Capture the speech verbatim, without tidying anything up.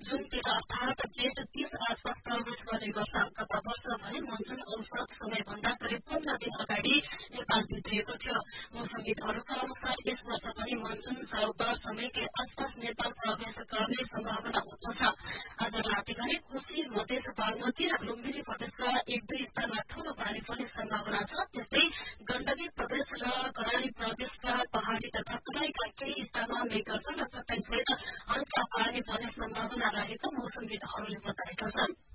जुनतिर अर्थात जेठ तीस आसपास प्रवेश गर्ने गर्छ। गत वर्ष भने मनसुन औसत समयभन्दा करिब पन्ध्र दिन अगाडि नेपाल भित्रिएको थियो। मौसमविदहरूका अनुसार यस वर्ष पनि मनसुन साउदर समयकै आसपास नेपाल प्रवेश गर्ने सम्भावना उच्च छ। आज राति भने कोशी मधेस बागमती र लुम्बिनी प्रदेशका एक दुई स्थानमा ठूलो पानी पर्ने सम्भावना छ। त्यस्तै गण्डकी प्रदेश र कराई प्रदेशका पहाड़ी तथा तराईका केही स्थानमा मेघगर्जन र चट्याङ सहित हल्का पानी पर्ने सम्भावना रहेको मौसमविदहरूले बताएका छन्।